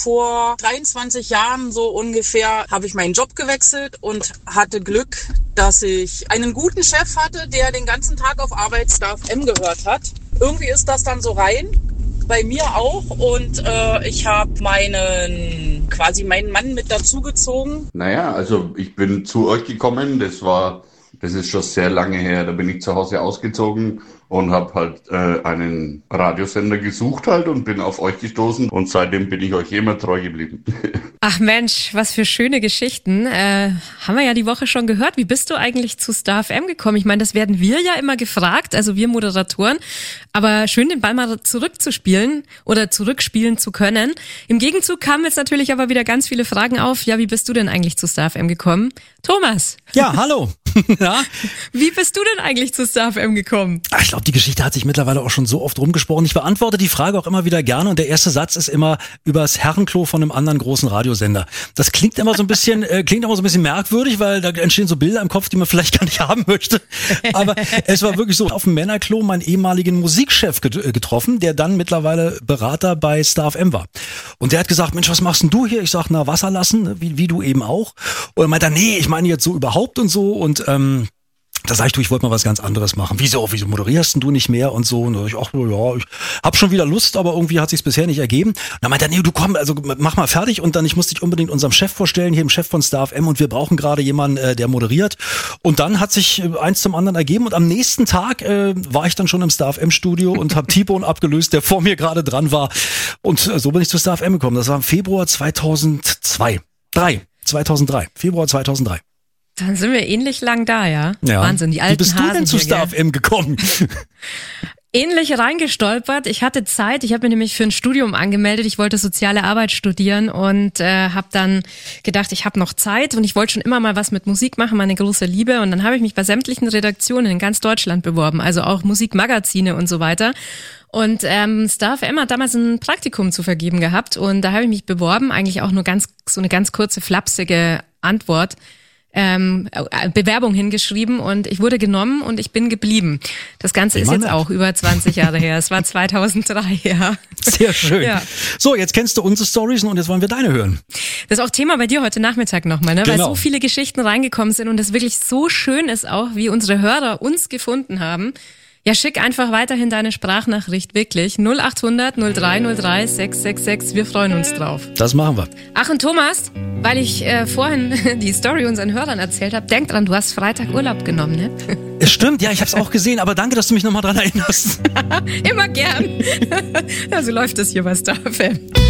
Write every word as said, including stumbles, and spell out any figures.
vor dreiundzwanzig Jahren so ungefähr habe ich meinen Job gewechselt und hatte Glück, dass ich einen guten Chef hatte, der den ganzen Tag auf Arbeit Star F M gehört hat. Irgendwie ist das dann so rein, bei mir auch, und äh, ich habe meinen, quasi meinen Mann mit dazugezogen. Naja, also ich bin zu euch gekommen, das war, das ist schon sehr lange her, da bin ich zu Hause ausgezogen und habe halt äh, einen Radiosender gesucht halt und bin auf euch gestoßen und seitdem bin ich euch immer treu geblieben. Ach Mensch, was für schöne Geschichten. Äh, haben wir ja die Woche schon gehört. Wie bist du eigentlich zu Star F M gekommen? Ich meine, das werden wir ja immer gefragt, also wir Moderatoren. Aber schön, den Ball mal zurückzuspielen oder zurückspielen zu können. Im Gegenzug kamen jetzt natürlich aber wieder ganz viele Fragen auf. Ja, wie bist du denn eigentlich zu Star F M gekommen? Thomas. Ja, hallo. Ja? Wie bist du denn eigentlich zu Star F M gekommen? Ach, ich glaube, die Geschichte hat sich mittlerweile auch schon so oft rumgesprochen. Ich beantworte die Frage auch immer wieder gerne und der erste Satz ist immer übers Herrenklo von einem anderen großen Radiosender. Das klingt immer so ein bisschen, äh, klingt immer so ein bisschen merkwürdig, weil da entstehen so Bilder im Kopf, die man vielleicht gar nicht haben möchte. Aber es war wirklich so, auf dem Männerklo meinen ehemaligen Musikchef getroffen, der dann mittlerweile Berater bei Star F M war. Und der hat gesagt, Mensch, was machst denn du hier? Ich sag, na, Wasser lassen, wie, wie du eben auch. Und er meinte, nee, ich meine jetzt so überhaupt und so und ähm, da sag ich, du, ich wollte mal was ganz anderes machen. Wieso, wieso moderierst denn du nicht mehr und so? Und ich, ach, ja, ich hab schon wieder Lust, aber irgendwie hat sich's bisher nicht ergeben. Und dann meinte er, nee, du komm, also mach mal fertig und dann, ich muss dich unbedingt unserem Chef vorstellen, hier dem Chef von Star F M und wir brauchen gerade jemanden, äh, der moderiert. Und dann hat sich äh, eins zum anderen ergeben und am nächsten Tag äh, war ich dann schon im Star F M-Studio und habe T-Bone abgelöst, der vor mir gerade dran war. Und äh, so bin ich zu Star F M gekommen. Das war im Februar zweitausendzwei. Drei. zweitausenddrei. Februar zweitausenddrei. Dann sind wir ähnlich lang da, ja? Ja. Wahnsinn, die alten Wie bist du Hasen denn zu hier, Star F M gekommen? Ähnlich reingestolpert. Ich hatte Zeit. Ich habe mir nämlich für ein Studium angemeldet. Ich wollte soziale Arbeit studieren und äh, habe dann gedacht, ich habe noch Zeit und ich wollte schon immer mal was mit Musik machen, meine große Liebe. Und dann habe ich mich bei sämtlichen Redaktionen in ganz Deutschland beworben, also auch Musikmagazine und so weiter. Und ähm, Star F M hat damals ein Praktikum zu vergeben gehabt und da habe ich mich beworben, eigentlich auch nur ganz so eine ganz kurze, flapsige Antwort. Ähm, Bewerbung hingeschrieben und ich wurde genommen und ich bin geblieben. Das Ganze ist jetzt auch über zwanzig Jahre her. Es war zweitausenddrei, ja. Sehr schön. Ja. So, jetzt kennst du unsere Storys und jetzt wollen wir deine hören. Das ist auch Thema bei dir heute Nachmittag nochmal, ne? Genau. Weil so viele Geschichten reingekommen sind und es wirklich so schön ist auch, wie unsere Hörer uns gefunden haben. Ja, schick einfach weiterhin deine Sprachnachricht, wirklich. null acht hundert null drei null drei sechs sechs sechs, wir freuen uns drauf. Das machen wir. Ach und Thomas, weil ich äh, vorhin die Story unseren Hörern erzählt habe, denk dran, du hast Freitag Urlaub genommen, ne? Es stimmt, ja, ich hab's auch gesehen, aber danke, dass du mich nochmal dran erinnerst. Immer gern. Ja, so läuft es hier bei Star F M.